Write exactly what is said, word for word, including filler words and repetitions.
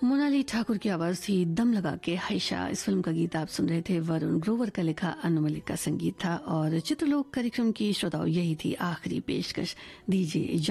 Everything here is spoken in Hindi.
मोनाली ठाकुर की आवाज थी दम लगा के हाइशा। इस फिल्म का गीत आप सुन रहे थे, वरुण ग्रोवर का लिखा, अनु मलिक का संगीत था और चित्रलोक कार्यक्रम की श्रोताओं यही थी आखिरी पेशकश। दीजिए